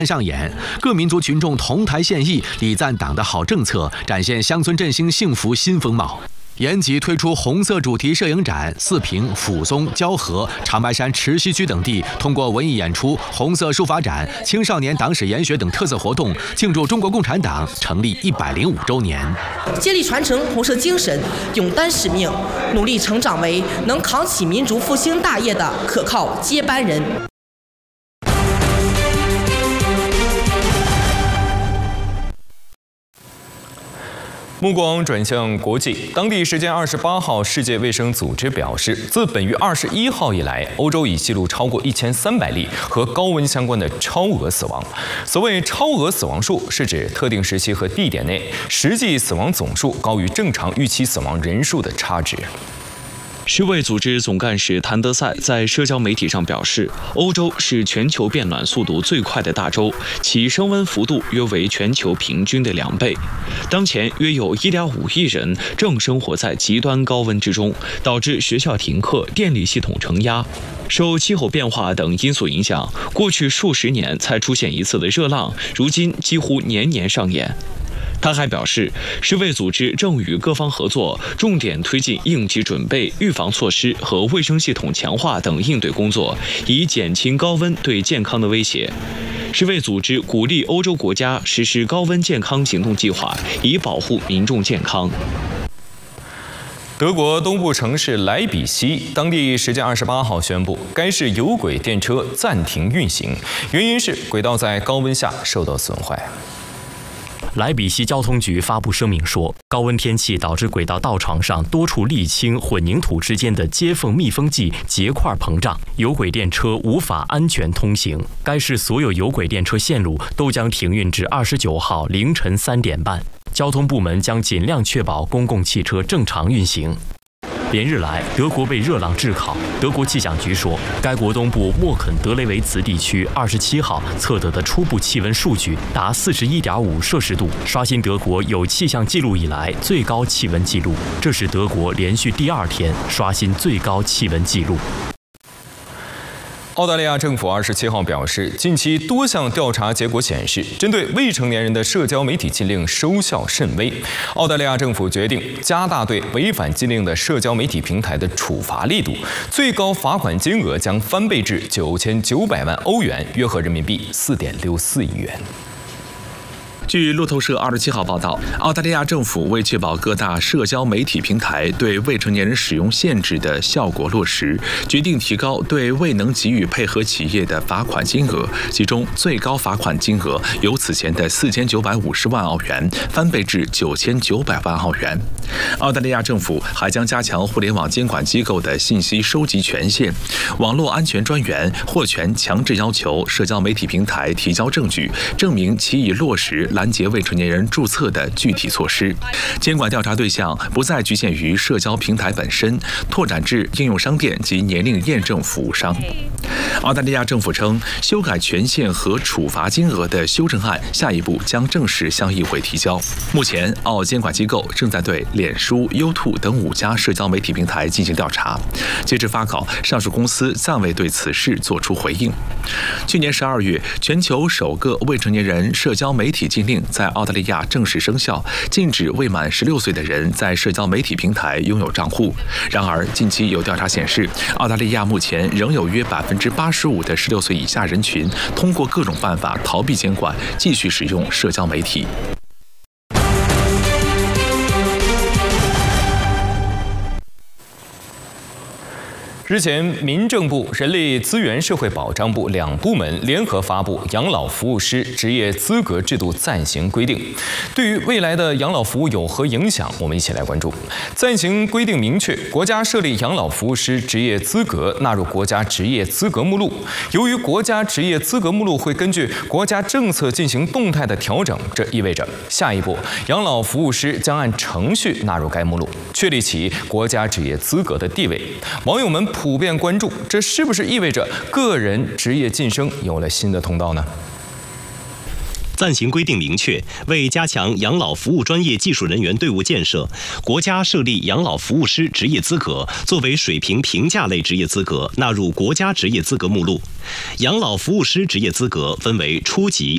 上演，各民族群众同台献艺，礼赞党的好政策，展现乡村振兴幸福新风貌。延吉推出红色主题摄影展，四平、抚松、蛟河、长白山池溪区等地通过文艺演出、红色书法展、青少年党史研学等特色活动，庆祝中国共产党成立105周年。 接力传承红色精神，勇担使命，努力成长为能扛起民族复兴大业的可靠接班人。 目光转向国际，当地时间28号，世界卫生组织表示，自本月21号以来，欧洲已记录超过1300例和高温相关的超额死亡。所谓超额死亡数，是指特定时期和地点内实际死亡总数高于正常预期死亡人数的差值。 世卫组织总干事谭德赛在社交媒体上表示，欧洲是全球变暖速度最快的大洲，其升温幅度约为全球平均的2倍。当前约有1.5亿人正生活在极端高温之中，导致学校停课、电力系统承压。受气候变化等因素影响，过去数十年才出现一次的热浪，如今几乎年年上演。他还表示，世卫组织正与各方合作，重点推进应急准备、预防措施和卫生系统强化等应对工作，以减轻高温对健康的威胁。世卫组织鼓励欧洲国家实施高温健康行动计划，以保护民众健康。 德国东部城市莱比锡，当地时间28号宣布，该市有轨电车暂停运行，原因是轨道在高温下受到损坏。 莱比锡交通局发布声明说，高温天气导致轨道道床上多处沥青、混凝土之间的接缝密封剂结块膨胀，有轨电车无法安全通行。该市所有有轨电车线路都将停运至29号凌晨3点半。交通部门将尽量确保公共汽车正常运行。连日来，德国被热浪炙烤。德国气象局说，该国东部默肯德雷维茨地区27号测得的初步气温数据达41.5摄氏度，刷新德国有气象记录以来最高气温纪录。这是德国连续第2天刷新最高气温纪录。 澳大利亚政府27号表示，近期多项调查结果显示，针对未成年人的社交媒体禁令收效甚微。澳大利亚政府决定加大对违反禁令的社交媒体平台的处罚力度，最高罚款金额将翻倍至9900万欧元，约合人民币4.64亿元。 据路透社27号报道，澳大利亚政府为确保各大社交媒体平台对未成年人使用限制的效果落实，决定提高对未能给予配合企业的罚款金额，其中最高罚款金额由此前的4950万澳元翻倍至9900万澳元。澳大利亚政府还将加强互联网监管机构的信息收集权限，网络安全专员获权强制要求社交媒体平台提交证据，证明其已落实拦截未成年人注册的具体措施。监管调查对象不再局限于社交平台本身，拓展至应用商店及年龄验证服务商。澳大利亚政府称，修改权限和处罚金额的修正案下一步将正式向议会提交。目前，澳监管机构正在对脸书、YouTube 等5家社交媒体平台进行调查。截至发稿，上述公司暂未对此事作出回应。去年12月，全球首个未成年人社交媒体禁令在澳大利亚正式生效，禁止未满16岁的人在社交媒体平台拥有账户。然而，近期有调查显示，澳大利亚目前仍有约85%的16岁以下人群通过各种办法逃避监管，继续使用社交媒体。 日前，民政部、人力资源社会保障部2部门联合发布《养老服务师职业资格制度暂行规定》，对于未来的养老服务有何影响？我们一起来关注。暂行规定明确，国家设立养老服务师职业资格纳入国家职业资格目录。由于国家职业资格目录会根据国家政策进行动态的调整，这意味着下一步养老服务师将按程序纳入该目录，确立起国家职业资格的地位。网友们普遍关注，这是不是意味着个人职业晋升有了新的通道呢？ 暂行规定明确，为加强养老服务专业技术人员队伍建设，国家设立养老服务师职业资格作为水平评价类职业资格纳入国家职业资格目录。养老服务师职业资格分为初级、